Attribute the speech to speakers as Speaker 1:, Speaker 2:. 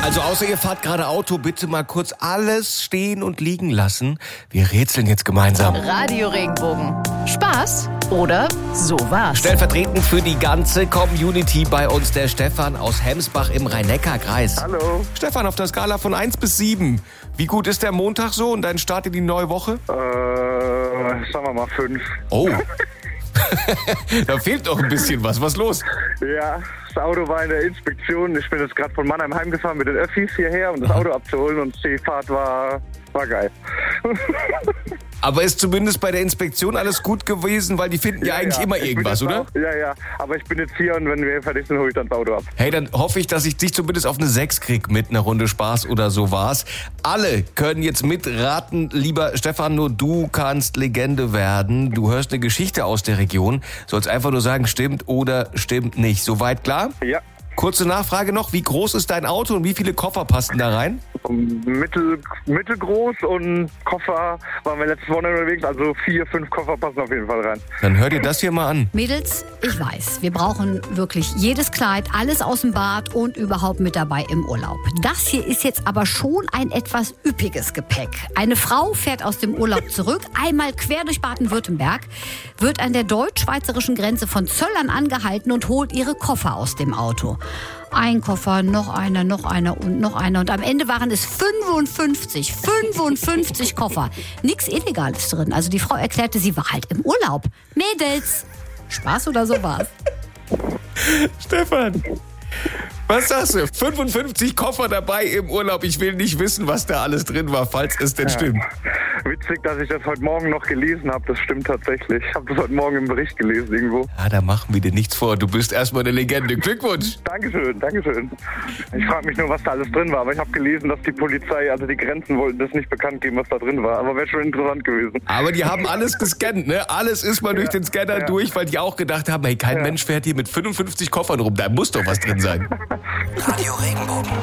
Speaker 1: Also außer ihr fahrt gerade Auto, bitte mal kurz alles stehen und liegen lassen. Wir rätseln jetzt gemeinsam.
Speaker 2: Radio Regenbogen. Spaß oder so war's.
Speaker 1: Stellvertretend für die ganze Community bei uns der Stefan aus Hemsbach im Rhein-Neckar-Kreis.
Speaker 3: Hallo.
Speaker 1: Stefan, auf der Skala von 1 bis 7. Wie gut ist der Montag so und dein Start in die neue Woche?
Speaker 3: Sagen wir mal 5.
Speaker 1: Oh. Da fehlt doch ein bisschen was. Was ist los?
Speaker 3: Ja, das Auto war in der Inspektion. Ich bin jetzt gerade von Mannheim heimgefahren mit den Öffis hierher, um das Auto abzuholen, und die Fahrt war geil.
Speaker 1: Aber ist zumindest bei der Inspektion alles gut gewesen, weil die finden ja eigentlich immer irgendwas, oder?
Speaker 3: Ja. Aber ich bin jetzt hier, und wenn wir fertig sind, hole ich dann das Auto ab.
Speaker 1: Hey, dann hoffe ich, dass ich dich zumindest auf eine 6 krieg mit einer Runde Spaß oder so war's. Alle können jetzt mitraten. Lieber Stefan, nur du kannst Legende werden. Du hörst eine Geschichte aus der Region. Sollst einfach nur sagen, stimmt oder stimmt nicht. Soweit klar?
Speaker 3: Ja.
Speaker 1: Kurze Nachfrage noch. Wie groß ist dein Auto und wie viele Koffer passen da rein?
Speaker 3: Mittelgroß, und Koffer waren wir letztes Wochenende unterwegs, also 4, 5 Koffer passen auf jeden Fall rein.
Speaker 1: Dann hör dir das hier mal an.
Speaker 2: Mädels, ich weiß, wir brauchen wirklich jedes Kleid, alles aus dem Bad und überhaupt mit dabei im Urlaub. Das hier ist jetzt aber schon ein etwas üppiges Gepäck. Eine Frau fährt aus dem Urlaub zurück, einmal quer durch Baden-Württemberg, wird an der deutsch-schweizerischen Grenze von Zöllern angehalten und holt ihre Koffer aus dem Auto. Ein Koffer, noch einer und noch einer. Und am Ende waren es 55 Koffer. Nichts Illegales drin. Also die Frau erklärte, sie war halt im Urlaub. Mädels, Spaß oder so war's.
Speaker 1: Stefan, was sagst du? 55 Koffer dabei im Urlaub. Ich will nicht wissen, was da alles drin war, falls es denn stimmt.
Speaker 3: Witzig, dass ich das heute Morgen noch gelesen habe. Das stimmt tatsächlich. Ich habe das heute Morgen im Bericht gelesen irgendwo.
Speaker 1: Ja, da machen wir dir nichts vor. Du bist erstmal eine Legende. Glückwunsch.
Speaker 3: Dankeschön. Ich frage mich nur, was da alles drin war. Aber ich habe gelesen, dass die Polizei, also die Grenzen, wollten das nicht bekannt geben, was da drin war. Aber wäre schon interessant gewesen.
Speaker 1: Aber die haben alles gescannt, ne? Alles ist mal durch den Scanner durch, weil die auch gedacht haben, hey, kein Mensch fährt hier mit 55 Koffern rum. Da muss doch was drin sein.
Speaker 4: Radio Regenbogen.